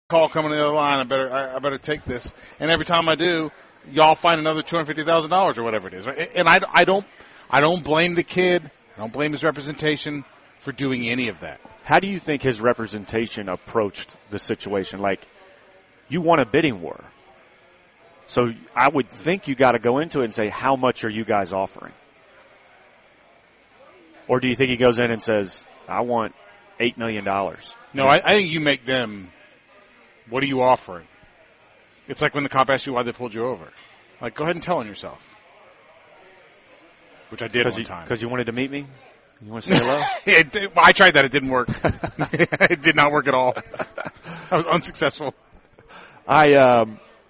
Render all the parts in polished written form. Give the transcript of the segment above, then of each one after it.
call coming to the other line. I better take this. And every time I do, y'all find another $250,000 or whatever it is. Right? And I don't blame the kid. I don't blame his representation for doing any of that. How do you think his representation approached the situation? Like, you won a bidding war. So I would think you got to go into it and say, how much are you guys offering? Or do you think he goes in and says, I want $8 million? No, I think you make them, what are you offering? It's like when the cop asked you why they pulled you over. Like, go ahead and tell on yourself. Which I did one time. Because you wanted to meet me? You want to say hello? I tried that. It didn't work. It did not work at all. I was unsuccessful. I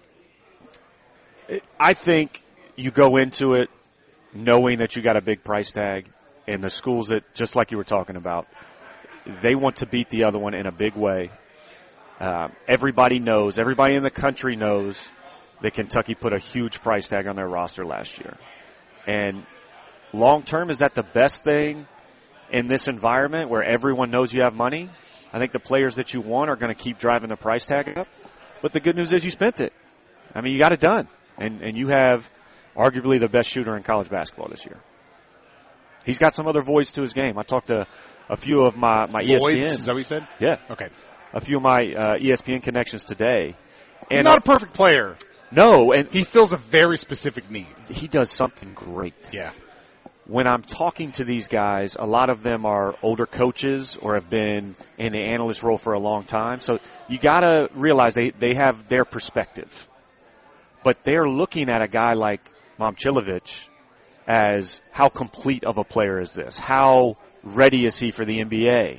think you go into it knowing that you got a big price tag, and the schools that, just like you were talking about, they want to beat the other one in a big way. Everybody knows, everybody in the country knows that Kentucky put a huge price tag on their roster last year. And long term, is that the best thing in this environment where everyone knows you have money? I think the players that you want are going to keep driving the price tag up. But the good news is you spent it. I mean, you got it done. And you have arguably the best shooter in college basketball this year. He's got some other voids to his game. I talked to a few of my ESPN. Voids? Is that what you said? Yeah. Okay. A few of my ESPN connections today. And he's not a perfect player. No. And he fills a very specific need. He does something great. Yeah. When I'm talking to these guys, a lot of them are older coaches or have been in the analyst role for a long time. So you got to realize they have their perspective. But they're looking at a guy like Momcilovic as how complete of a player is this? How ready is he for the NBA?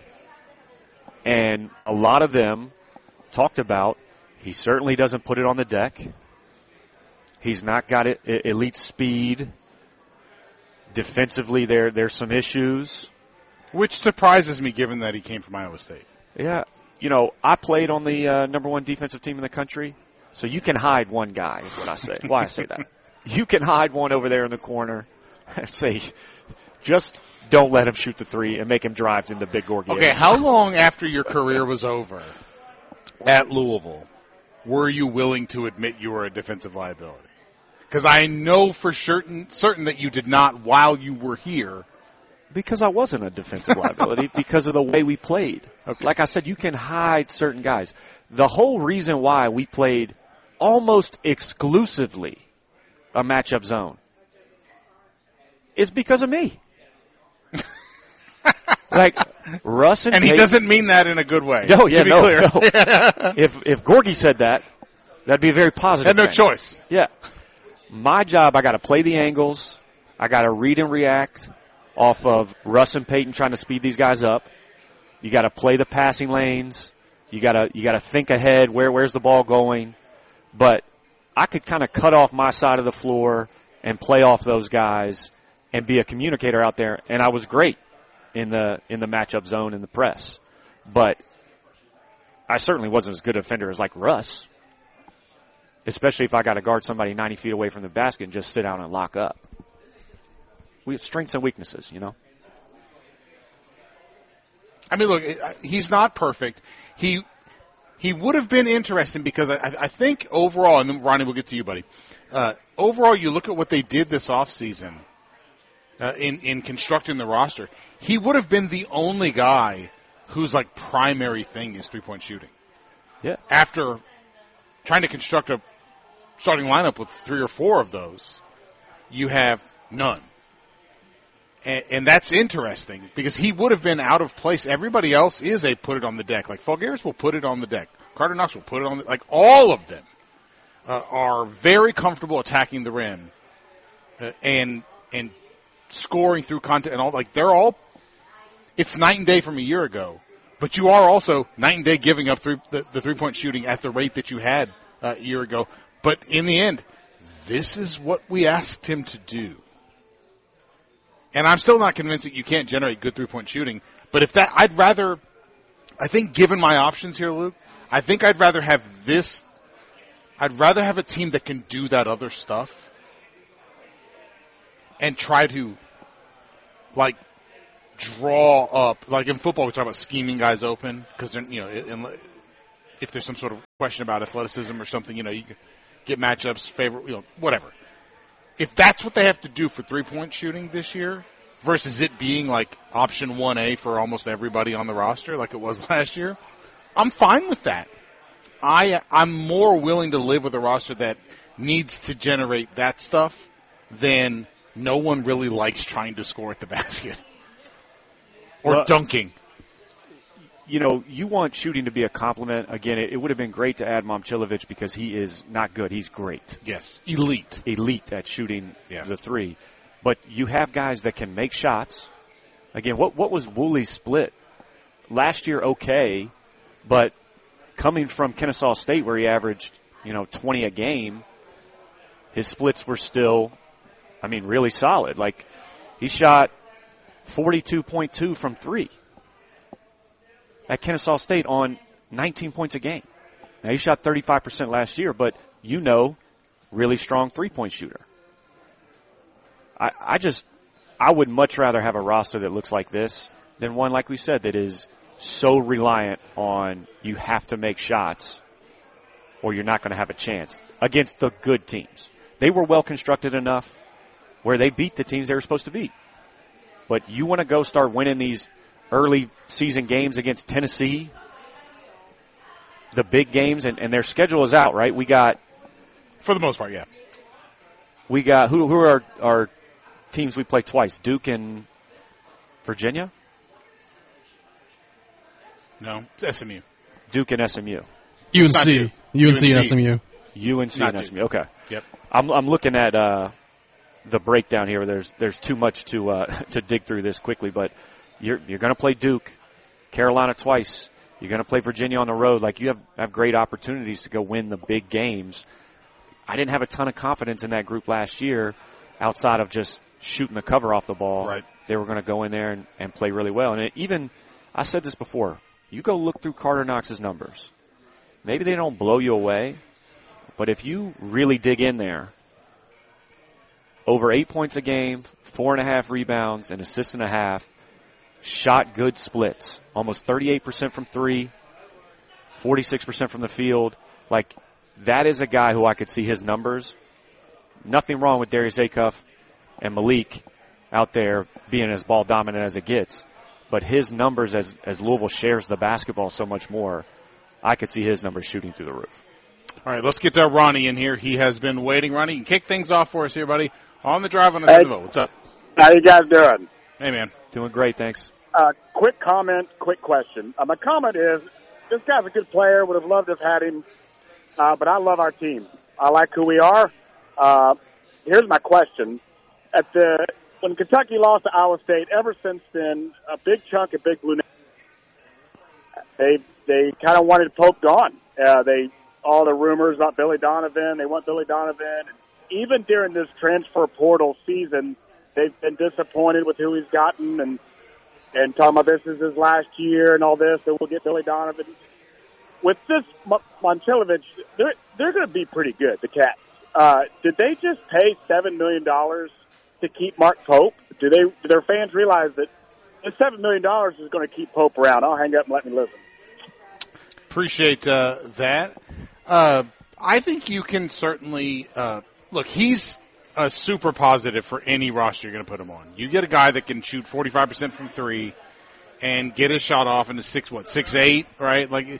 And a lot of them talked about he certainly doesn't put it on the deck. He's not got elite speed. Defensively, there's some issues. Which surprises me given that he came from Iowa State. Yeah. You know, I played on the number one defensive team in the country, so you can hide one guy is what I say. Why I say that. You can hide one over there in the corner and say, just don't let him shoot the three and make him drive into Big Gorgie. Okay, how long after your career was over at Louisville were you willing to admit you were a defensive liability? Because I know for certain that you did not while you were here. Because I wasn't a defensive liability, because of the way we played. Okay. Like I said, you can hide certain guys. The whole reason why we played almost exclusively a matchup zone is because of me. Like Russ and he doesn't mean that in a good way. No, yeah, to be clear. No. If Gorgie said that, that'd be a very positive. Had no choice. Yeah. My job, I got to play the angles. I got to read and react off of Russ and Peyton trying to speed these guys up. You got to play the passing lanes. You got to think ahead. Where's the ball going? But I could kind of cut off my side of the floor and play off those guys and be a communicator out there. And I was great in the matchup zone in the press. But I certainly wasn't as good a defender as like Russ, especially if I got to guard somebody 90 feet away from the basket and just sit down and lock up. We have strengths and weaknesses, you know. I mean, look, he's not perfect. He would have been interesting because I think overall, and then Ronnie, we'll get to you, buddy. Overall, you look at what they did this offseason in constructing the roster. He would have been the only guy whose like primary thing is three-point shooting. Yeah. After trying to construct a starting lineup with 3 or 4 of those, you have none. And that's interesting because he would have been out of place. Everybody else is a put it on the deck. Like Fulgaris will put it on the deck. Carter Knox will put it on the like all of them are very comfortable attacking the rim and scoring through content and all. Like they're all. It's night and day from a year ago, but you are also night and day giving up the 3-point shooting at the rate that you had a year ago. But in the end, this is what we asked him to do. And I'm still not convinced that you can't generate good 3-point shooting. But if that, I think given my options here, Luke, I think I'd rather have this. I'd rather have a team that can do that other stuff and try to, like, draw up. Like in football, we talk about scheming guys open because they're, if there's some sort of question about athleticism or something, you can get matchups, favorite, whatever. If that's what they have to do for three-point shooting this year versus it being like option 1A for almost everybody on the roster like it was last year, I'm fine with that. I'm more willing to live with a roster that needs to generate that stuff than no one really likes trying to score at the basket or dunking. You want shooting to be a compliment. Again, it would have been great to add Momcilovic because he is not good. He's great. Yes, elite. Elite at shooting the three. But you have guys that can make shots. Again, what was Wooley's split? Last year, okay, but coming from Kennesaw State where he averaged, 20 a game, his splits were still, really solid. Like, he shot 42.2 from three at Kennesaw State on 19 points a game. Now, he shot 35% last year, but really strong three-point shooter. I would much rather have a roster that looks like this than one, like we said, that is so reliant on you have to make shots or you're not going to have a chance against the good teams. They were well constructed enough where they beat the teams they were supposed to beat. But you want to go start winning these early season games against Tennessee, the big games, and their schedule is out, right? We got, for the most part, yeah. We got who are our teams we play twice? Duke and Virginia? No, it's SMU. Duke and SMU. UNC and SMU. UNC and SMU. Okay. Yep. I'm looking at the breakdown here. There's too much to dig through this quickly, but you're going to play Duke, Carolina twice. You're going to play Virginia on the road. Like, you have great opportunities to go win the big games. I didn't have a ton of confidence in that group last year outside of just shooting the cover off the ball. Right. They were going to go in there and play really well. And I said this before, you go look through Carter Knox's numbers. Maybe they don't blow you away, but if you really dig in there, over 8 points a game, 4.5 rebounds, an assist and a half, shot good splits, almost 38% from three, 46% from the field. Like, that is a guy who I could see his numbers. Nothing wrong with Darius Acuff and Malik out there being as ball dominant as it gets. But his numbers, as Louisville shares the basketball so much more, I could see his numbers shooting through the roof. All right, let's get to Ronnie in here. He has been waiting. Ronnie, you can kick things off for us here, buddy. On the drive on the vote. What's up? How you guys doing? Hey, man. Doing great, thanks. Quick comment, quick question. My comment is, this guy's a good player. Would have loved to have had him, but I love our team. I like who we are. Here's my question. When Kentucky lost to Iowa State, ever since then, a big chunk of Big Blue, they kind of wanted Pope gone. All the rumors about Billy Donovan, they want Billy Donovan. And even during this transfer portal season, they've been disappointed with who he's gotten and talking about this is his last year and all this, and we'll get Billy Donovan. With this Momcilovic, they're going to be pretty good, the Cats. Did they just pay $7 million to keep Mark Pope? Do their fans realize that this $7 million is going to keep Pope around? I'll hang up and let me listen. Appreciate that. I think you can certainly look. He's a super positive for any roster you're going to put him on. You get a guy that can shoot 45% from three and get his shot off into 6'8", right? Like,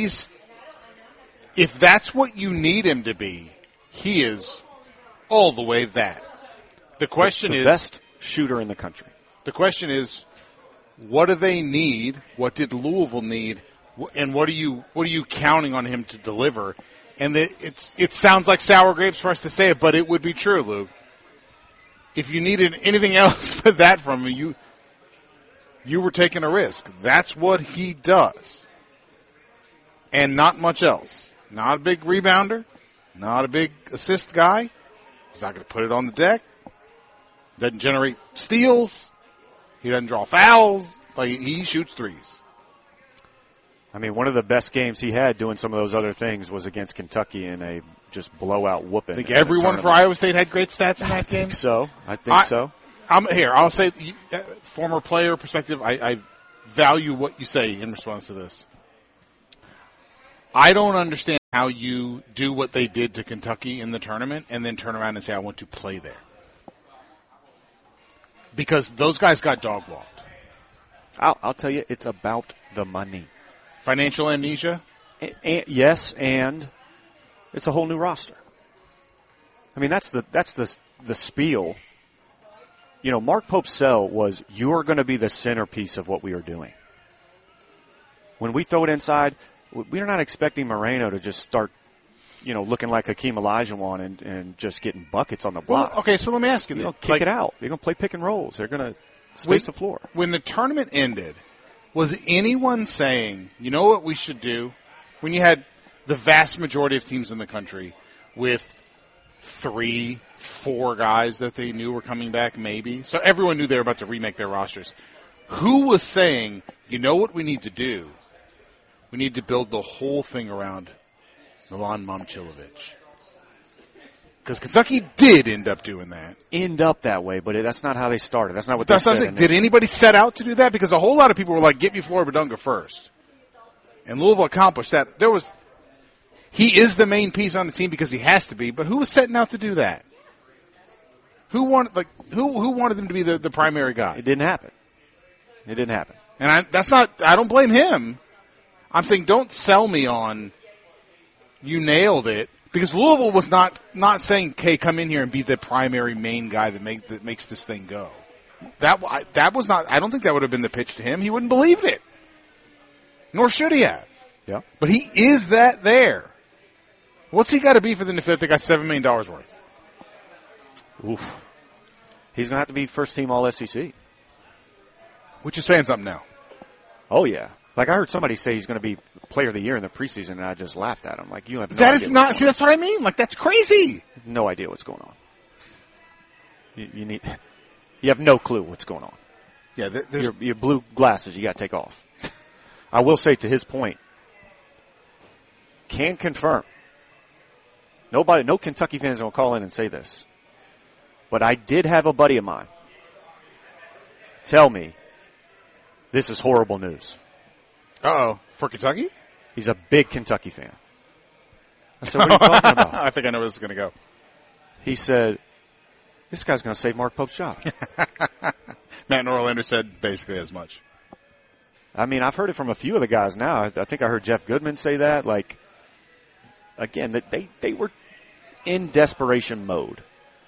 if that's what you need him to be, he is all the way that. The question is, best shooter in the country. The question is, what do they need? What did Louisville need? And what are you counting on him to deliver? And it sounds like sour grapes for us to say it, but it would be true, Luke. If you needed anything else but that from him, you were taking a risk. That's what he does. And not much else. Not a big rebounder. Not a big assist guy. He's not going to put it on the deck. Doesn't generate steals. He doesn't draw fouls. Like, he shoots threes. I mean, one of the best games he had doing some of those other things was against Kentucky in a just blowout whooping. I think everyone for Iowa State had great stats in that game. I think so. I'll say, former player perspective, I value what you say in response to this. I don't understand how you do what they did to Kentucky in the tournament and then turn around and say, I want to play there. Because those guys got dog walked. I'll tell you, it's about the money. Financial amnesia? Yes, and it's a whole new roster. I mean, that's the spiel. You know, Mark Pope's sell was, you're going to be the centerpiece of what we are doing. When we throw it inside, we're not expecting Moreno to just start, looking like Hakeem Olajuwon and just getting buckets on the block. Well, okay, so let me ask you this. Kick it out. They're going to play pick and rolls. They're going to space the floor. When the tournament ended, was anyone saying, you know what we should do? When you had the vast majority of teams in the country with 3, 4 guys that they knew were coming back, maybe. So everyone knew they were about to remake their rosters. Who was saying, you know what we need to do? We need to build the whole thing around Milan Momcilovic. Because Kentucky did end up doing that. End up that way, but that's not how they started. That's not what That's they what I'm said. saying. Did anybody set out to do that? Because a whole lot of people were like, get me Floyd Badunga first. And Louisville accomplished that. He is the main piece on the team because he has to be, but who was setting out to do that? Who wanted him to be the primary guy? It didn't happen. And I don't blame him. I'm saying don't sell me on you nailed it, because Louisville was not saying, "Okay, come in here and be the primary main guy that makes this thing go." That was not. I don't think that would have been the pitch to him. He wouldn't believe it, nor should he have. Yeah. But he is that there. What's he got to be for them to feel like they got $7 million worth? Oof. He's gonna have to be first team All SEC. Which is saying something now. Oh yeah. Like I heard somebody say he's going to be player of the year in the preseason, and I just laughed at him. Like you have no that idea is not. See, that's what I mean. Like that's crazy. No idea what's going on. You have no clue what's going on. Yeah, your blue glasses you got to take off. I will say to his point, can confirm. No Kentucky fans will call in and say this, but I did have a buddy of mine tell me this is horrible news. Uh-oh. For Kentucky? He's a big Kentucky fan. I said, what are you talking about? I think I know where this is going to go. He said, this guy's going to save Mark Pope's job. Matt Norlander said basically as much. I mean, I've heard it from a few of the guys now. I think I heard Jeff Goodman say that. Like, again, that they were in desperation mode.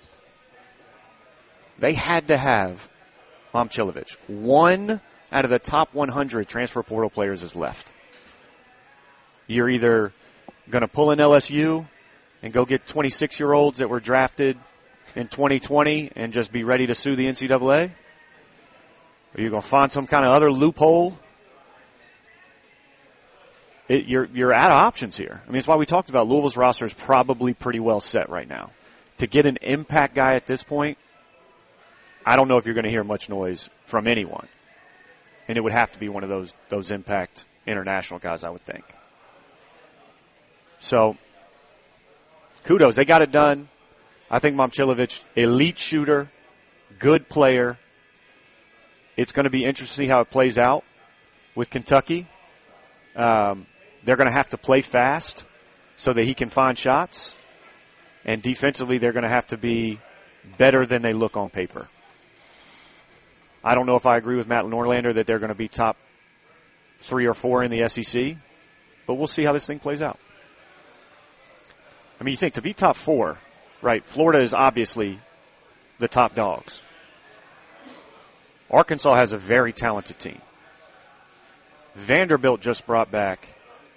They had to have Momcilovic. One out of the top 100 transfer portal players is left. You're either going to pull in LSU and go get 26-year-olds that were drafted in 2020 and just be ready to sue the NCAA? Or you're going to find some kind of other loophole? You're out of options here. I mean, it's why we talked about Louisville's roster is probably pretty well set right now. To get an impact guy at this point, I don't know if you're going to hear much noise from anyone. And it would have to be one of those impact international guys, I would think. So, kudos. They got it done. I think Momcilovic, elite shooter, good player. It's going to be interesting to see how it plays out with Kentucky. They're going to have to play fast so that he can find shots. And defensively, they're going to have to be better than they look on paper. I don't know if I agree with Matt Norlander that they're going to be top 3 or 4 in the SEC, but we'll see how this thing plays out. I mean, you think to be top 4, right, Florida is obviously the top dogs. Arkansas has a very talented team. Vanderbilt just brought back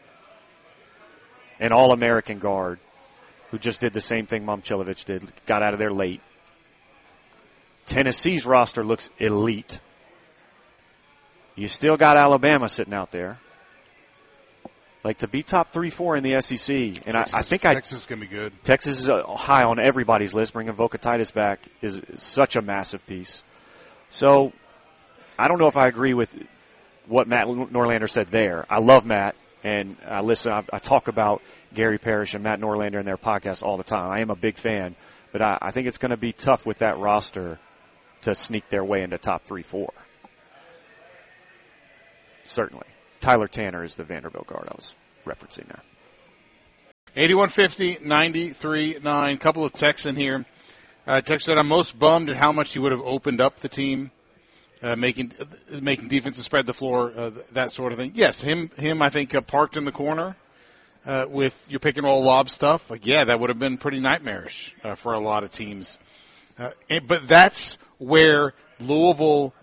an All-American guard who just did the same thing Momcilovic did, got out of there late. Tennessee's roster looks elite. You still got Alabama sitting out there. Like, to be top 3-4 in the SEC, and I think Texas is going to be good. Texas is high on everybody's list. Bringing Vokatitis back is such a massive piece. So, I don't know if I agree with what Matt Norlander said there. I love Matt, and I talk about Gary Parrish and Matt Norlander in their podcast all the time. I am a big fan, but I think it's going to be tough with that roster to sneak their way into top 3-4. Certainly. Tyler Tanner is the Vanderbilt guard I was referencing there. 8150-93-9. Couple of texts in here. Text said, I'm most bummed at how much he would have opened up the team, making defenses spread the floor, that sort of thing. Yes, him. I think parked in the corner with your pick and roll lob stuff. Like, yeah, that would have been pretty nightmarish for a lot of teams. But that's where Louisville.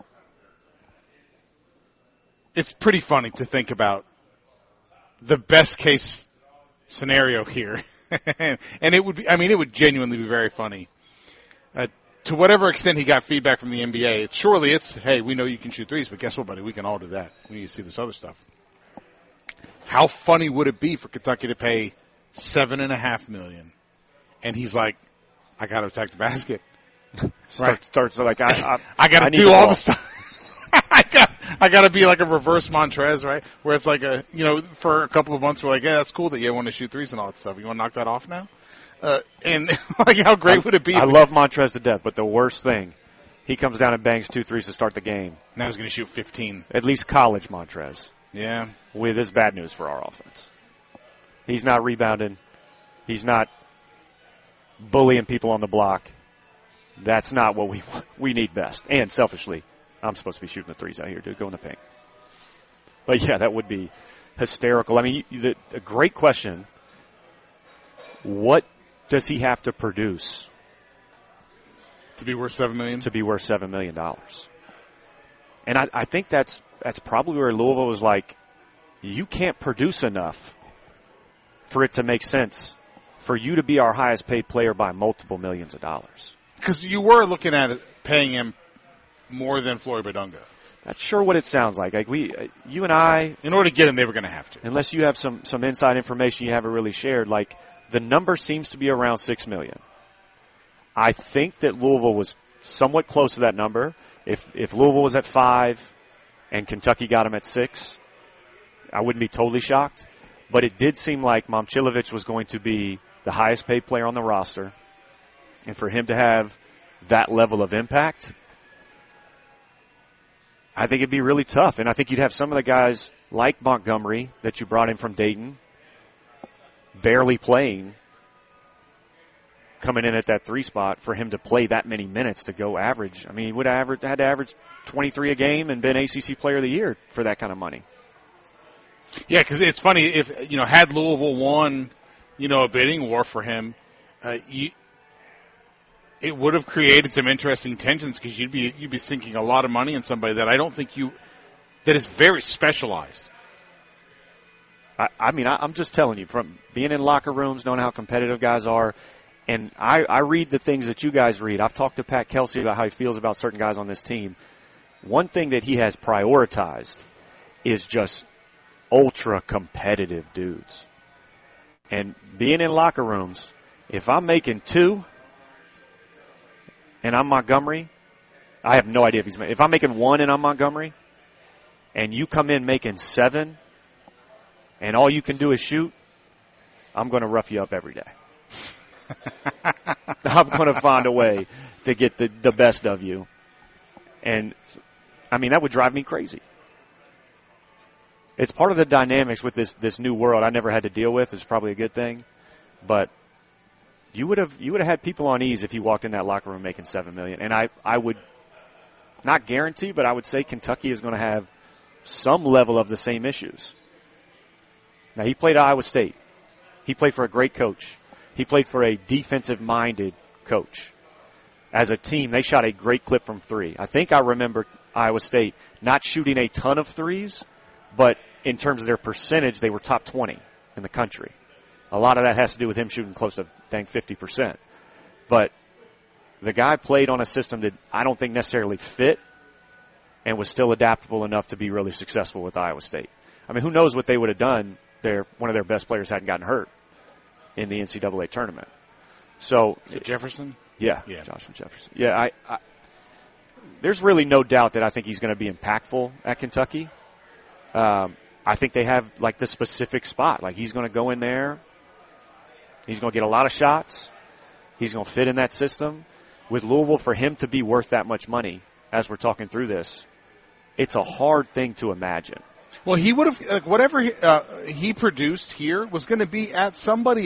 It's pretty funny to think about the best case scenario here, and it would be. I mean, it would genuinely be very funny. To whatever extent he got feedback from the NBA, surely it's, hey, we know you can shoot threes, but guess what, buddy? We can all do that. We need to see this other stuff. How funny would it be for Kentucky to pay $7.5 million, and he's like, I got to attack the basket. Starts like I got to do all the stuff. I got to be like a reverse Montrez, right? Where it's like for a couple of months we're like, yeah, that's cool that you want to shoot threes and all that stuff. You want to knock that off now? And like, how great would it be? I love Montrez to death, but the worst thing, he comes down and bangs 2 threes to start the game. Now he's going to shoot 15. At least college Montrez. Yeah. With this bad news for our offense. He's not rebounding. He's not bullying people on the block. That's not what we need best. And selfishly, I'm supposed to be shooting the threes out here, dude. Go in the paint. But yeah, that would be hysterical. I mean, a great question. What does he have to produce to be worth $7 million? To be worth $7 million. And I think that's probably where Louisville was like, you can't produce enough for it to make sense for you to be our highest paid player by multiple millions of dollars. Because you were looking at it, paying him more than Flory Badunga. That's sure what it sounds like. Like you and I, in order to get him, they were going to have to. Unless you have some inside information you haven't really shared, like the number seems to be around $6 million. I think that Louisville was somewhat close to that number. If Louisville was at 5 and Kentucky got him at 6, I wouldn't be totally shocked. But it did seem like Momcilovic was going to be the highest paid player on the roster. And for him to have that level of impact, I think it'd be really tough. And I think you'd have some of the guys like Montgomery that you brought in from Dayton, barely playing, coming in at that 3 spot, for him to play that many minutes to go average. I mean, he would have had to average 23 a game and been ACC Player of the Year for that kind of money. Yeah, because it's funny, if had Louisville won, a bidding war for him, it would have created some interesting tensions, because you'd be sinking a lot of money in somebody that I don't think that is very specialized. I'm just telling you, from being in locker rooms, knowing how competitive guys are, and I read the things that you guys read. I've talked to Pat Kelsey about how he feels about certain guys on this team. One thing that he has prioritized is just ultra-competitive dudes. And being in locker rooms, if I'm making 2 and I'm Montgomery, I have no idea if I'm making 1 and I'm Montgomery, and you come in making 7, and all you can do is shoot, I'm going to rough you up every day. I'm going to find a way to get the best of you. And, I mean, that would drive me crazy. It's part of the dynamics with this new world I never had to deal with. It's probably a good thing. But you would have had people on ease if you walked in that locker room making $7 million. And I would not guarantee, but I would say Kentucky is going to have some level of the same issues. Now, he played at Iowa State. He played for a great coach. He played for a defensive-minded coach. As a team, they shot a great clip from 3. I think I remember Iowa State not shooting a ton of threes, but in terms of their percentage, they were top 20 in the country. A lot of that has to do with him shooting close to, 50%. But the guy played on a system that I don't think necessarily fit and was still adaptable enough to be really successful with Iowa State. I mean, who knows what they would have done. One of their best players hadn't gotten hurt in the NCAA tournament. So Jefferson? Yeah, Joshua Jefferson. Yeah, there's really no doubt that I think he's going to be impactful at Kentucky. I think they have, like, the specific spot. Like, he's going to go in there. He's going to get a lot of shots. He's going to fit in that system. With Louisville, for him to be worth that much money, as we're talking through this, it's a hard thing to imagine. Well, he would have, whatever he produced here was going to be at somebody